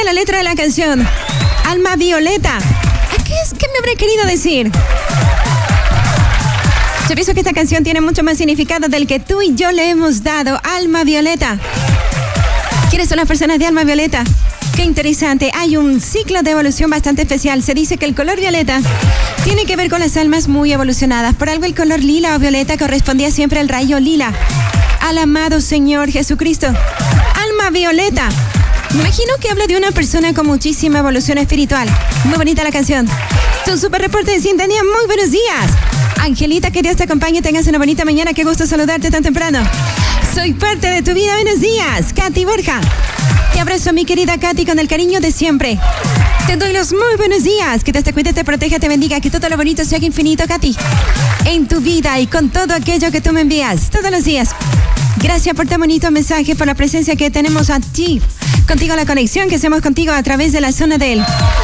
la letra de la canción. Alma violeta. ¿Qué me habré querido decir? Yo pienso que esta canción tiene mucho más significado del que tú y yo le hemos dado. Alma violeta. ¿Quiénes son las personas de alma violeta? Qué interesante. Hay un ciclo de evolución bastante especial. Se dice que el color violeta tiene que ver con las almas muy evolucionadas. Por algo el color lila o violeta correspondía siempre al rayo lila, al amado Señor Jesucristo. Alma violeta. Me imagino que habla de una persona con muchísima evolución espiritual. Muy bonita la canción. Tu super reporte de sintonía. Muy buenos días. Angelita, que Dios te acompañe. Tengas una bonita mañana. Qué gusto saludarte tan temprano. Soy parte de tu vida. Buenos días. Katy Borja. Te abrazo, mi querida Katy, con el cariño de siempre. Te doy los muy buenos días. Que Dios te cuide, te proteja, te bendiga. Que todo lo bonito sea infinito, Katy, en tu vida y con todo aquello que tú me envías todos los días. Gracias por tan bonito mensaje, por la presencia que tenemos aquí. Contigo, la conexión que hacemos contigo a través de la zona del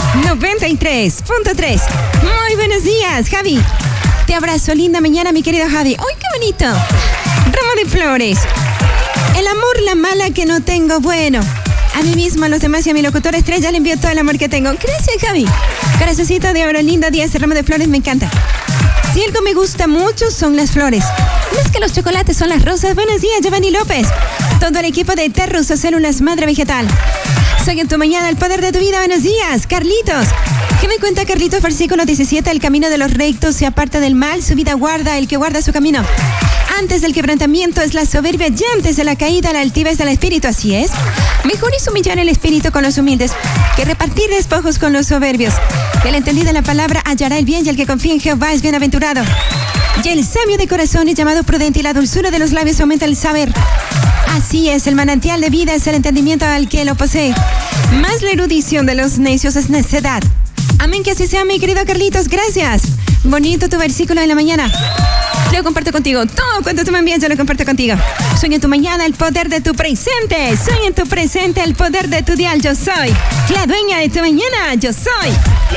93.3. Muy buenos días, Javi. Te abrazo, linda mañana, mi querido Javi. ¡Ay, qué bonito! Ramo de flores. El amor, la mala que no tengo, bueno. A mí mismo, a los demás y a mi locutor estrella le envío todo el amor que tengo. Gracias, Javi. Corazoncito de oro, lindo día. Ese ramo de flores me encanta. Si algo me gusta mucho son las flores. Más que los chocolates son las rosas. Buenos días, Giovanni López. Todo el equipo de Terrus o Células Madre Vegetal. Soy en tu mañana, el poder de tu vida. Buenos días, Carlitos. ¿Qué me cuenta Carlitos? Versículo 17. El camino de los rectos se aparta del mal. Su vida guarda el que guarda su camino. Antes del quebrantamiento es la soberbia, y antes de la caída la altivez del espíritu. Así es. Mejor es humillar el espíritu con los humildes que repartir despojos con los soberbios. El entendido en la palabra hallará el bien, y el que confía en Jehová es bienaventurado. Y el sabio de corazón es llamado prudente, y la dulzura de los labios aumenta el saber. Así es, el manantial de vida es el entendimiento al que lo posee. Más la erudición de los necios es necedad. Amén, que así sea, mi querido Carlitos. Gracias. Bonito tu versículo de la mañana. Lo comparto contigo. Todo cuanto tú me envías, yo lo comparto contigo. Soy en tu mañana el poder de tu presente. Soy en tu presente el poder de tu dial. Yo soy la dueña de tu mañana. Yo soy